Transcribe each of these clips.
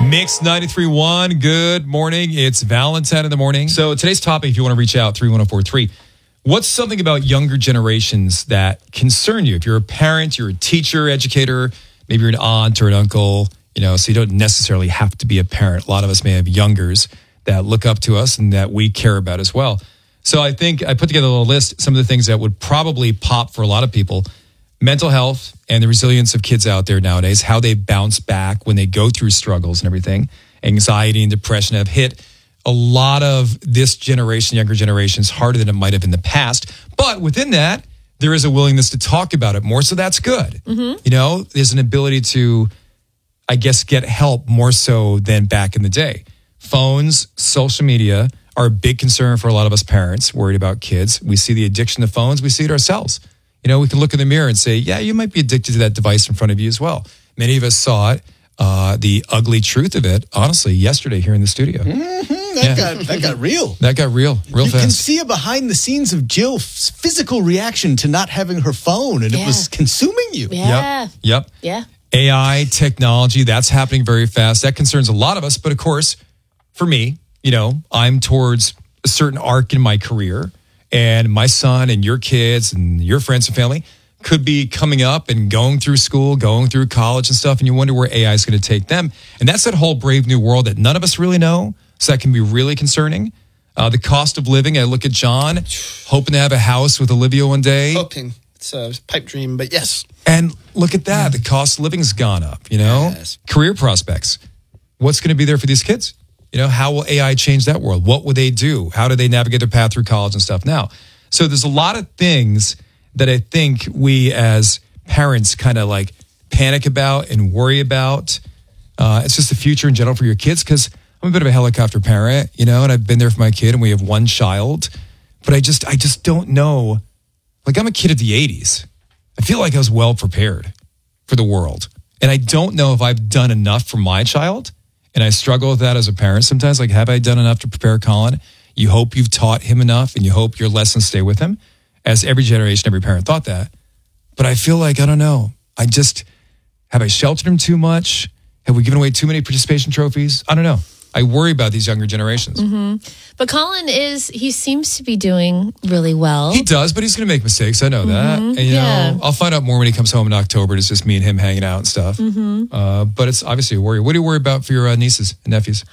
Mix 93.1, good morning. It's Valentine in the morning. So today's topic, if you want to reach out, 31043. What's something about younger generations that concern you? If you're a parent, you're a teacher, educator, maybe you're an aunt or an uncle, so you don't necessarily have to be a parent. A lot of us may have youngers that look up to us and that we care about as well. So I think I put together a little list, some of the things that would probably pop for a lot of people. Mental health and the resilience of kids out there nowadays, how they bounce back when they go through struggles and everything. Anxiety and depression have hit a lot of this generation, younger generations, harder than it might have in the past. But within that, there is a willingness to talk about it more. So that's good. Mm-hmm. There's an ability to, I guess, get help more so than back in the day. Phones, social media are a big concern for a lot of us parents worried about kids. We see the addiction to phones. We see it ourselves. We can look in the mirror and say, yeah, you might be addicted to that device in front of you as well. Many of us saw it, the ugly truth of it, honestly, yesterday here in the studio. Mm-hmm. That got real. That got real fast. You can see a behind the scenes of Jill's physical reaction to not having her phone, and it was consuming you. Yeah. Yep. Yeah. AI, technology, that's happening very fast. That concerns a lot of us. But of course, for me, I'm towards a certain arc in my career. And my son and your kids and your friends and family could be coming up and going through school, going through college and stuff. And you wonder where AI is going to take them. And that's that whole brave new world that none of us really know. So that can be really concerning. The cost of living. I look at John, hoping to have a house with Olivia one day. Hoping. It's a pipe dream, but yes. And look at that. The cost of living's gone up, Yes. Career prospects. What's going to be there for these kids? How will AI change that world? What will they do? How do they navigate their path through college and stuff now? So there's a lot of things that I think we as parents kind of like panic about and worry about. It's just the future in general for your kids, because I'm a bit of a helicopter parent, and I've been there for my kid, and we have one child. But I just don't know. Like, I'm a kid of the 80s. I feel like I was well prepared for the world. And I don't know if I've done enough for my child. And I struggle with that as a parent sometimes. Like, have I done enough to prepare Colin? You hope you've taught him enough, and you hope your lessons stay with him, as every generation, every parent thought that. But I feel like, I don't know. Have I sheltered him too much? Have we given away too many participation trophies? I don't know. I worry about these younger generations. Mm-hmm. But Colin he seems to be doing really well. He does, but he's going to make mistakes. I know that. And, I'll find out more when he comes home in October. It's just me and him hanging out and stuff. Mm-hmm. But it's obviously a worry. What do you worry about for your nieces and nephews?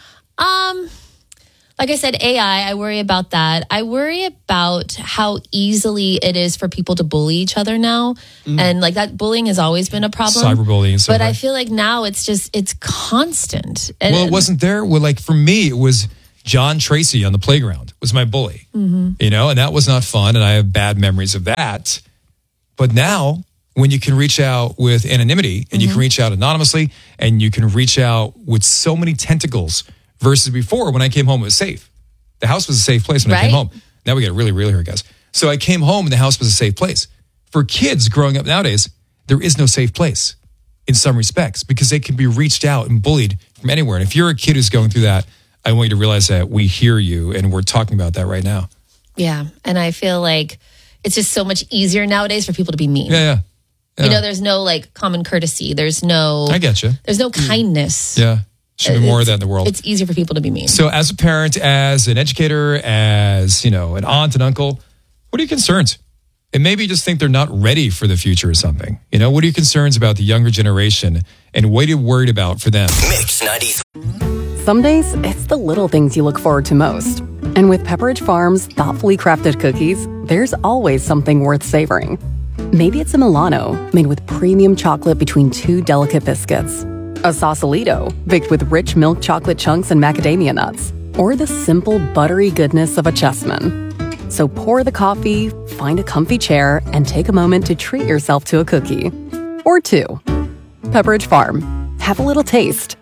Like I said, AI, I worry about that. I worry about how easily it is for people to bully each other now. And like that bullying has always been a problem. Cyberbullying and stuff. But I feel like now it's constant. And, well, it wasn't there. Well, like for me, it was John Tracy on the playground was my bully, and that was not fun. And I have bad memories of that. But now when you can reach out with anonymity and you can reach out anonymously and you can reach out with so many tentacles versus before, when I came home, it was safe. The house was a safe place when I came home. Now we get really real here, guys. So I came home and the house was a safe place. For kids growing up nowadays, there is no safe place in some respects because they can be reached out and bullied from anywhere. And if you're a kid who's going through that, I want you to realize that we hear you and we're talking about that right now. Yeah. And I feel like it's just so much easier nowadays for people to be mean. Yeah. There's no like common courtesy. There's no... I get you. There's no kindness. Yeah. Should be more of that in the world. It's easier for people to be mean. So as a parent, as an educator, as, an aunt and uncle, what are your concerns? And maybe you just think they're not ready for the future or something. What are your concerns about the younger generation and what are you worried about for them? Mix 93. Some days, it's the little things you look forward to most. And with Pepperidge Farm's thoughtfully crafted cookies, there's always something worth savoring. Maybe it's a Milano made with premium chocolate between two delicate biscuits. A Sausalito, baked with rich milk chocolate chunks and macadamia nuts, or the simple buttery goodness of a Chessman. So pour the coffee, find a comfy chair, and take a moment to treat yourself to a cookie. Or two. Pepperidge Farm. Have a little taste.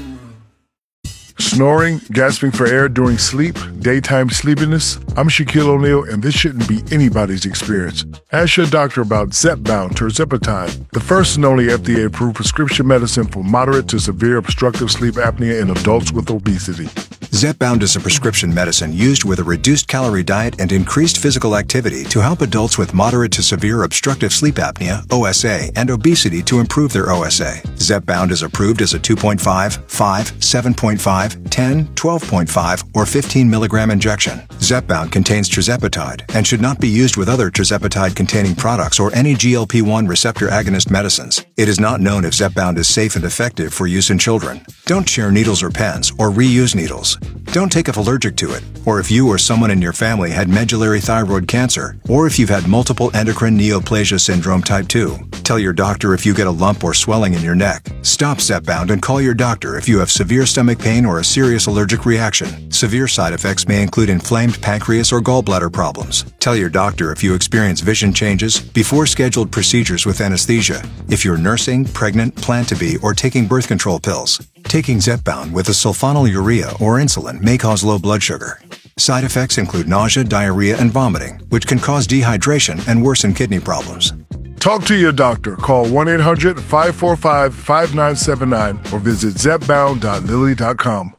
Snoring, gasping for air during sleep, daytime sleepiness? I'm Shaquille O'Neal, and this shouldn't be anybody's experience. Ask your doctor about Zepbound tirzepatide, the first and only FDA-approved prescription medicine for moderate to severe obstructive sleep apnea in adults with obesity. Zepbound is a prescription medicine used with a reduced calorie diet and increased physical activity to help adults with moderate to severe obstructive sleep apnea, OSA, and obesity to improve their OSA. Zepbound is approved as a 2.5, 5, 7.5, 10, 12.5, or 15 milligram injection. Zepbound contains tirzepatide and should not be used with other tirzepatide-containing products or any GLP-1 receptor agonist medicines. It is not known if Zepbound is safe and effective for use in children. Don't share needles or pens or reuse needles. Don't take if allergic to it, or if you or someone in your family had medullary thyroid cancer, or if you've had multiple endocrine neoplasia syndrome type 2. Tell your doctor if you get a lump or swelling in your neck. Stop Zepbound and call your doctor if you have severe stomach pain or a serious allergic reaction. Severe side effects may include inflamed pancreas or gallbladder problems. Tell your doctor if you experience vision changes before scheduled procedures with anesthesia, if you're nursing, pregnant, plan to be, or taking birth control pills. Taking Zepbound with a sulfonylurea or insulin may cause low blood sugar. Side effects include nausea, diarrhea, and vomiting, which can cause dehydration and worsen kidney problems. Talk to your doctor. Call 1-800-545-5979 or visit zepbound.lilly.com.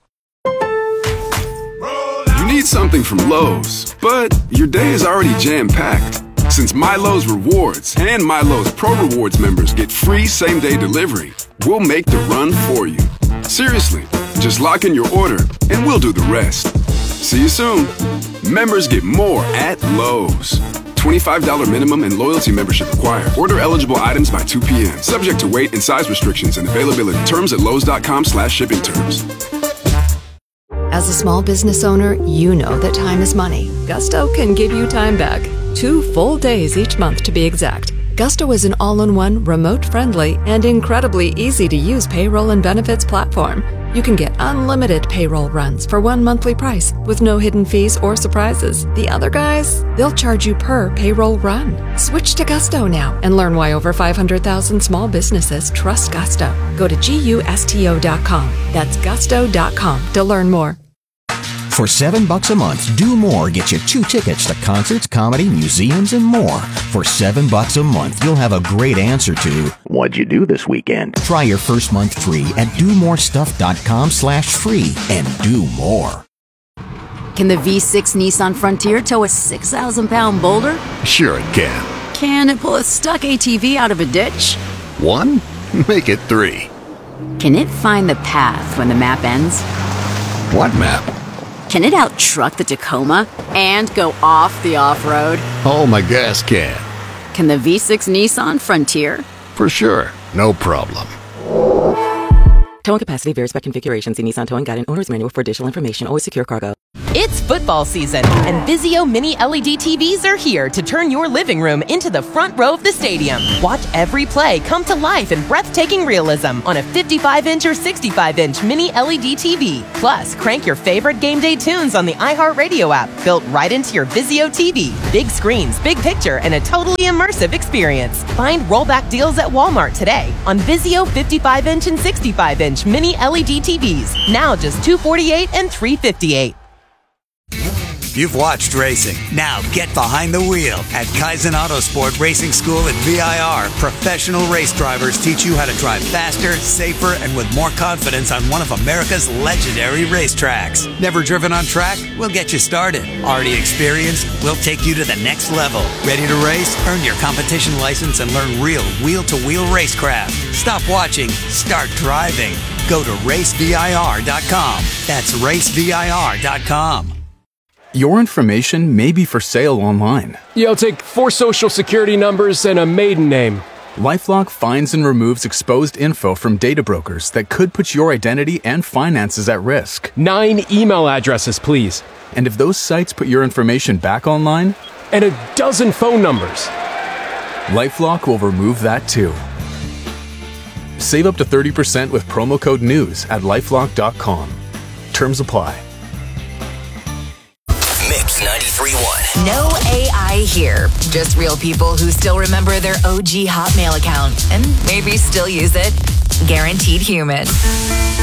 You need something from Lowe's, but your day is already jam-packed. Since MyLowe's Rewards and MyLowe's Pro Rewards members get free same-day delivery, we'll make the run for you. Seriously, just lock in your order and we'll do the rest. See you soon. Members get more at Lowe's. $25 minimum and loyalty membership required. Order eligible items by 2 p.m. Subject to weight and size restrictions and availability. Terms at lowes.com/shipping terms. As a small business owner, you know that time is money. Gusto can give you time back. 2 full days each month to be exact. Gusto is an all-in-one, remote-friendly, and incredibly easy-to-use payroll and benefits platform. You can get unlimited payroll runs for one monthly price with no hidden fees or surprises. The other guys, they'll charge you per payroll run. Switch to Gusto now and learn why over 500,000 small businesses trust Gusto. Go to GUSTO.com. That's gusto.com to learn more. For $7 a month, Do More gets you 2 tickets to concerts, comedy, museums, and more. For $7 a month, you'll have a great answer to, what'd you do this weekend? Try your first month free at domorestuff.com/free and do more. Can the V6 Nissan Frontier tow a 6,000-pound boulder? Sure it can. Can it pull a stuck ATV out of a ditch? 1? Make it 3. Can it find the path when the map ends? What map? Can it out-truck the Tacoma and go off the off-road? Oh, my gas can. Can the V6 Nissan Frontier? For sure. No problem. Towing capacity varies by configuration. See Nissan Towing Guide and Owner's Manual for additional information. Always secure cargo. It's football season, and Vizio Mini LED TVs are here to turn your living room into the front row of the stadium. Watch every play come to life in breathtaking realism on a 55-inch or 65-inch Mini LED TV. Plus, crank your favorite game day tunes on the iHeartRadio app, built right into your Vizio TV. Big screens, big picture, and a totally immersive experience. Find rollback deals at Walmart today on Vizio 55-inch and 65-inch Mini LED TVs. Now just $248 and $358. You've watched racing. Now get behind the wheel. At Kaizen Autosport Racing School at VIR, professional race drivers teach you how to drive faster, safer, and with more confidence on one of America's legendary racetracks. Never driven on track? We'll get you started. Already experienced? We'll take you to the next level. Ready to race? Earn your competition license and learn real wheel-to-wheel racecraft. Stop watching. Start driving. Go to racevir.com. That's racevir.com. Your information may be for sale online. Yeah, I'll take 4 social security numbers and a maiden name. LifeLock finds and removes exposed info from data brokers that could put your identity and finances at risk. 9 email addresses, please. And if those sites put your information back online? And a dozen phone numbers. LifeLock will remove that too. Save up to 30% with promo code NEWS at LifeLock.com. Terms apply. Mix 93.1. No AI here. Just real people who still remember their OG Hotmail account and maybe still use it. Guaranteed human.